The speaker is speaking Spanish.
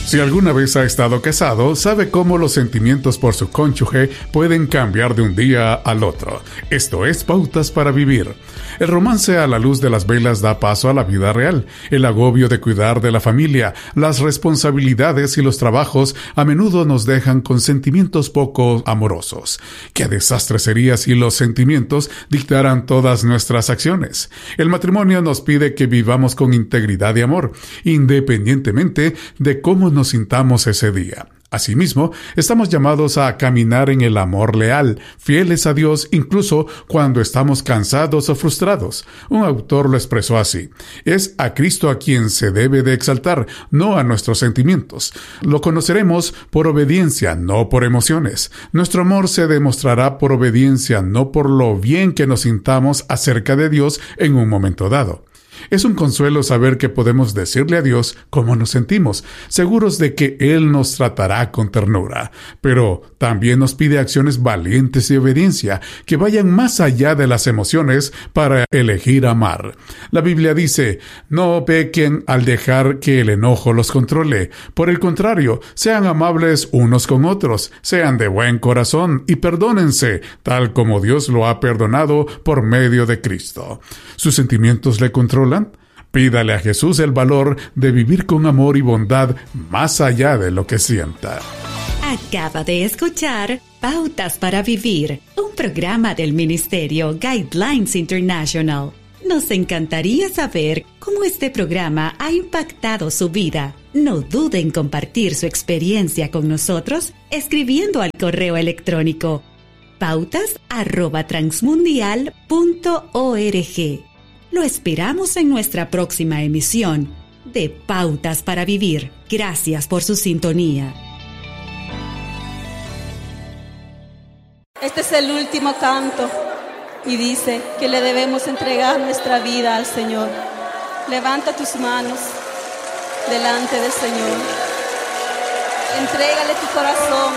Si alguna vez ha estado casado, sabe cómo los sentimientos por su cónyuge pueden cambiar de un día al otro. Esto es Pautas para Vivir. El romance a la luz de las velas da paso a la vida real. El agobio de cuidar de la familia, las responsabilidades y los trabajos a menudo nos dejan con sentimientos poco amorosos. Qué desastre sería si los sentimientos dictaran todas nuestras acciones. El matrimonio nos pide que vivamos con integridad y amor, independientemente de cómo nos sintamos ese día. Asimismo, estamos llamados a caminar en el amor leal, fieles a Dios incluso cuando estamos cansados o frustrados. Un autor lo expresó así: es a Cristo a quien se debe de exaltar, no a nuestros sentimientos. Lo conoceremos por obediencia, no por emociones. Nuestro amor se demostrará por obediencia, no por lo bien que nos sintamos acerca de Dios en un momento dado. Es un consuelo saber que podemos decirle a Dios cómo nos sentimos, seguros de que Él nos tratará con ternura. Pero también nos pide acciones valientes y obediencia, que vayan más allá de las emociones para elegir amar. La Biblia dice: no pequen al dejar que el enojo los controle. Por el contrario, sean amables unos con otros, sean de buen corazón y perdónense, tal como Dios lo ha perdonado por medio de Cristo. ¿Sus sentimientos le controlan? Pídale a Jesús el valor de vivir con amor y bondad más allá de lo que sienta. Acaba de escuchar Pautas para Vivir, un programa del Ministerio Guidelines International. Nos encantaría saber cómo este programa ha impactado su vida. No dude en compartir su experiencia con nosotros escribiendo al correo electrónico pautas@transmundial.org. Lo esperamos en nuestra próxima emisión de Pautas para Vivir. Gracias por su sintonía. Este es el último canto y dice que le debemos entregar nuestra vida al Señor. Levanta tus manos delante del Señor. Entrégale tu corazón.